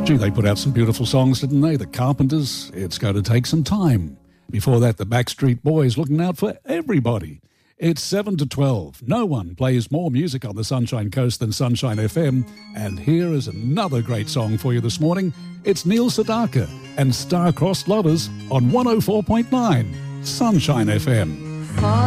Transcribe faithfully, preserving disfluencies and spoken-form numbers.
Gee, they put out some beautiful songs, didn't they? The Carpenters, It's Going to Take Some Time. Before that, the Backstreet Boys, Looking Out for Everybody. It's seven to twelve. No one plays more music on the Sunshine Coast than Sunshine F M. And here is another great song for you this morning. It's Neil Sedaka and Star-Crossed Lovers on one oh four point nine Sunshine F M.